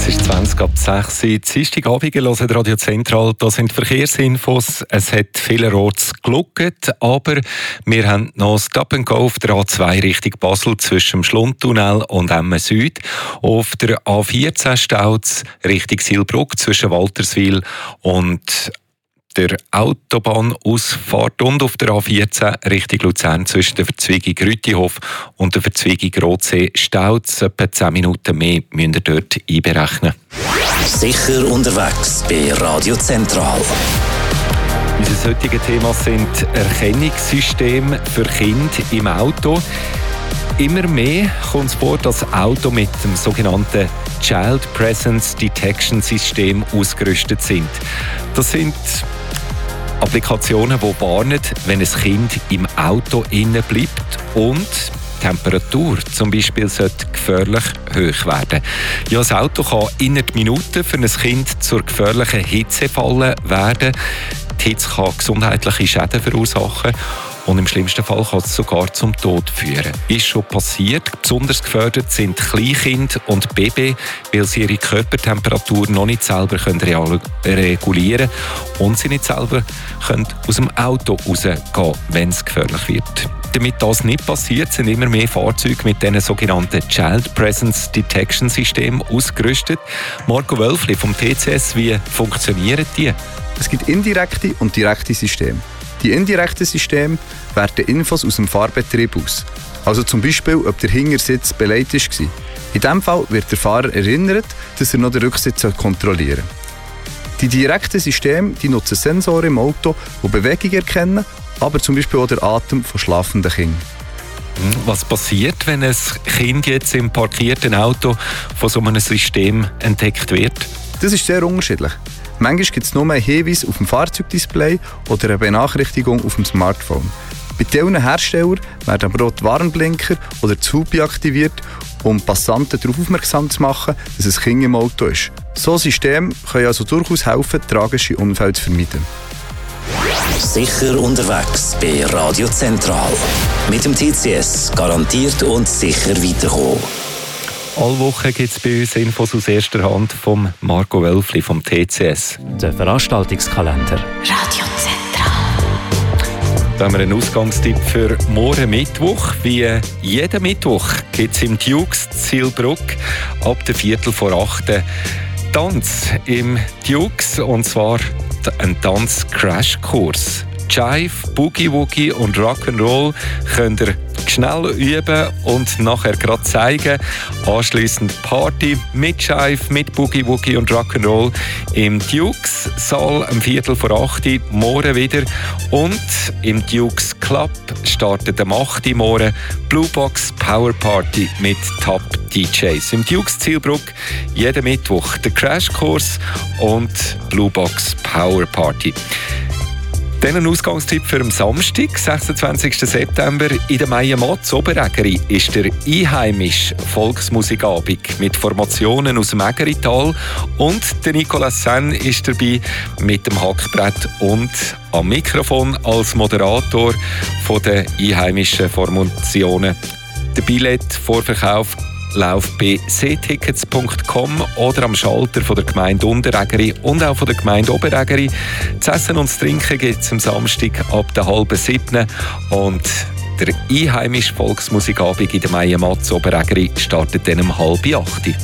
Es ist 20 ab 6 Uhr. Dienstagabend hören Radio Zentral. Das sind Verkehrsinfos. Es hat vielerorts geluckert, aber wir haben noch Stop and Go auf der A2 Richtung Basel zwischen dem Schlundtunnel und Emmen Süd. Auf der A14 staut Richtung Silbruck zwischen Walterswil und der Autobahnausfahrt und auf der A14 Richtung Luzern zwischen der Verzweigung Rüttihof und der Verzweigung Rotsee staut es etwa 10 Minuten mehr, müsst ihr dort einberechnen. Sicher unterwegs bei Radio Zentral. Unser heutiges Thema sind Erkennungssysteme für Kinder im Auto. Immer mehr kommt es vor, dass Autos mit dem sogenannten Child Presence Detection System ausgerüstet sind. Das sind Applikationen, die warnen, wenn ein Kind im Auto innen bleibt und die Temperatur zum Beispiel sollte gefährlich hoch werden. Ja, das Auto kann innerhalb Minuten für ein Kind zur gefährlichen Hitzefalle werden. Die Hitze kann gesundheitliche Schäden verursachen und im schlimmsten Fall kann es sogar zum Tod führen. Ist schon passiert. Besonders gefördert sind Kleinkinder und Babys, weil sie ihre Körpertemperatur noch nicht selber regulieren können und sie nicht selber aus dem Auto rausgehen können, wenn es gefährlich wird. Damit das nicht passiert, sind immer mehr Fahrzeuge mit diesen sogenannten Child Presence Detection System ausgerüstet. Marco Wölfli vom TCS, wie funktionieren die? Es gibt indirekte und direkte Systeme. Die indirekten Systeme werten Infos aus dem Fahrbetrieb aus. Also zum Beispiel, ob der Hintersitz belegt war. In diesem Fall wird der Fahrer erinnert, dass er noch den Rücksitz kontrollieren soll. Die direkten Systeme nutzen Sensoren im Auto, die Bewegung erkennen, aber zum Beispiel auch den Atem von schlafenden Kindern. Was passiert, wenn ein Kind jetzt im parkierten Auto von so einem System entdeckt wird? Das ist sehr unterschiedlich. Manchmal gibt es nur einen Hinweis auf dem Fahrzeugdisplay oder eine Benachrichtigung auf dem Smartphone. Bei diesen Herstellern werden aber auch die Warnblinker oder die Hupe aktiviert, um Passanten darauf aufmerksam zu machen, dass ein Kind im Auto ist. So Systeme können also durchaus helfen, tragische Unfälle zu vermeiden. Sicher unterwegs bei Radio Zentral. Mit dem TCS garantiert und sicher weiterkommen. Alle Woche gibt es bei uns Infos aus erster Hand von Marco Wölfli vom TCS. Der Veranstaltungskalender. Radio Zentral. Da haben wir einen Ausgangstipp für morgen Mittwoch. Wie jeden Mittwoch gibt es im Dukes Zielbruck ab der 7:45 Tanz im Dukes, und zwar ein Tanz-Crashkurs. Jive, Boogie Woogie und Rock'n'Roll könnt ihr schnell üben und nachher gerade zeigen. Anschliessend Party mit Jive, mit Boogie Woogie und Rock'n'Roll im Dukes Saal um 7:45 morgen wieder. Und im Dukes Club startet am 8 Uhr morgen Blue Box Power Party mit Top DJs. Im Dukes Zielbruck jeden Mittwoch der Crashkurs und Blue Box Power Party. Dann ein Ausgangstipp für den Samstag, 26. September. In der Meienmatz Oberägeri ist der einheimische Volksmusikabend mit Formationen aus dem Ägerital. Und der Nicolas Sen ist dabei mit dem Hackbrett und am Mikrofon als Moderator von den einheimischen Formationen. Der Billett-Vorverkauf läuft bei seetickets.com oder am Schalter von der Gemeinde Unterägeri und auch von der Gemeinde Oberägeri. Das Essen und das Trinken gibt es am Samstag ab der 6:30 und der einheimische Volksmusikabend in der Meienmatz Oberägeri startet dann um 7:30.